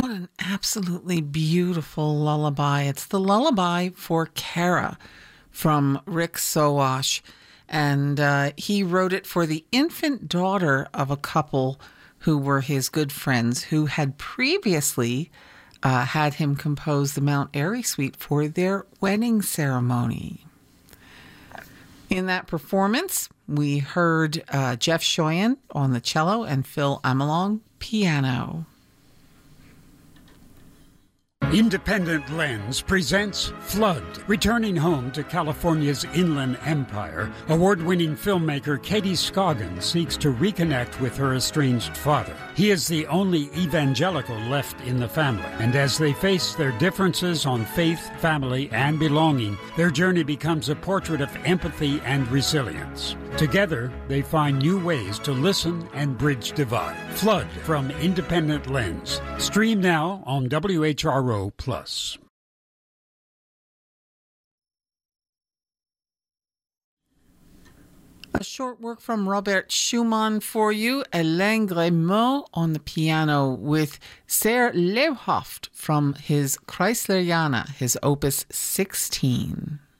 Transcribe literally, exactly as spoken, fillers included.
What an absolutely beautiful lullaby. It's the lullaby for Kara from Rick Sowash. And uh, he wrote it for the infant daughter of a couple who were his good friends who had previously uh, had him compose the Mount Airy Suite for their wedding ceremony. In that performance, we heard uh, Jeff Shoyan on the cello and Phil Amelong piano. Independent Lens presents Flood. Returning home to California's Inland Empire, award-winning filmmaker Katie Scoggins seeks to reconnect with her estranged father. He is the only evangelical left in the family, and as they face their differences on faith, family, and belonging, their journey becomes a portrait of empathy and resilience. Together, they find new ways to listen and bridge divide. Flood from Independent Lens. Stream now on W H R O Plus. A short work from Robert Schumann for you, Alain Grémaud on the piano with Serge Leuhoft from his Chrysleriana, his opus sixteen.